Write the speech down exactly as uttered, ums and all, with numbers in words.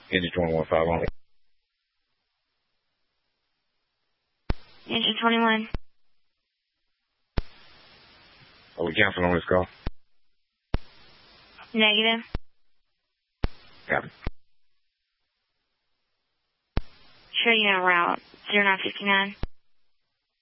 Engine twenty-one, five on. Engine twenty-one. Are we canceling on this call? Negative. Copy. Sure, you're en route. zero nine fifty-nine.